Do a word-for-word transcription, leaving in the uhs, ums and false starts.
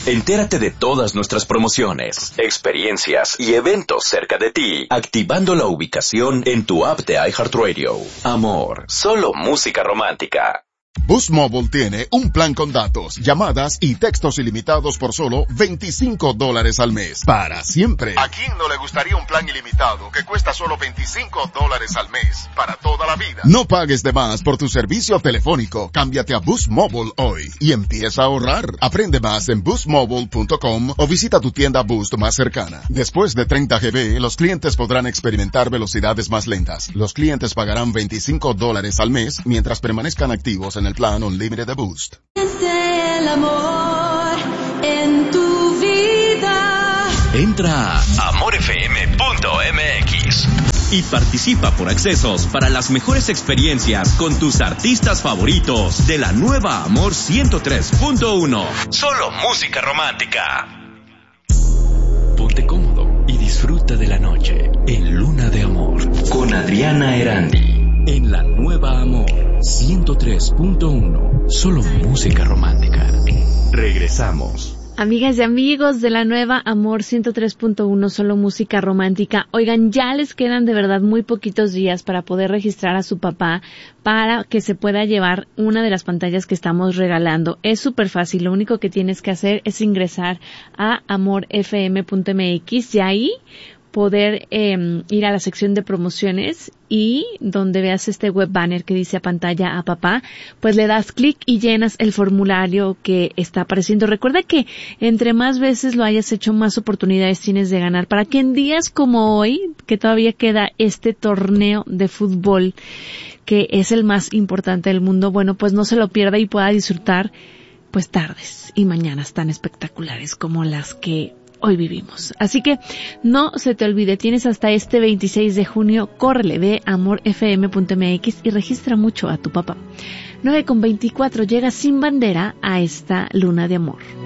Entérate de todas nuestras promociones, experiencias y eventos cerca de ti, activando la ubicación en tu app de iHeartRadio. Amor, solo música romántica. Boost Mobile tiene un plan con datos, llamadas y textos ilimitados por solo veinticinco dólares al mes. Para siempre. ¿A quién no le gustaría un plan ilimitado que cuesta solo veinticinco dólares al mes? Para toda la vida. No pagues de más por tu servicio telefónico. Cámbiate a Boost Mobile hoy y empieza a ahorrar. Aprende más en boost mobile punto com o visita tu tienda Boost más cercana. Después de treinta gigabytes, los clientes podrán experimentar velocidades más lentas. Los clientes pagarán veinticinco dólares al mes mientras permanezcan activos en el plan Unlimited de Boost. El amor en tu vida. Entra a amor f m punto m x y participa por accesos para las mejores experiencias con tus artistas favoritos de la nueva Amor ciento tres punto uno. Solo música romántica. Ponte cómodo y disfruta de la noche en Luna de Amor con Adriana Erandi. En la nueva Amor ciento tres punto uno. Solo música romántica. Regresamos. Amigas y amigos de la nueva Amor ciento tres punto uno, solo música romántica. Oigan, ya les quedan de verdad muy poquitos días para poder registrar a su papá para que se pueda llevar una de las pantallas que estamos regalando. Es súper fácil, lo único que tienes que hacer es ingresar a amor f m punto m x y ahí poder eh, ir a la sección de promociones y donde veas este web banner que dice a pantalla a papá, pues le das clic y llenas el formulario que está apareciendo. Recuerda que entre más veces lo hayas hecho, más oportunidades tienes de ganar, para que en días como hoy, que todavía queda este torneo de fútbol, que es el más importante del mundo, bueno, pues no se lo pierda y pueda disfrutar pues tardes y mañanas tan espectaculares como las que hoy vivimos. Así que no se te olvide, tienes hasta este veintiséis de junio, córrele, ve a amor f m punto m x y registra mucho a tu papá. nueve con veinticuatro, llega Sin Bandera a esta Luna de Amor.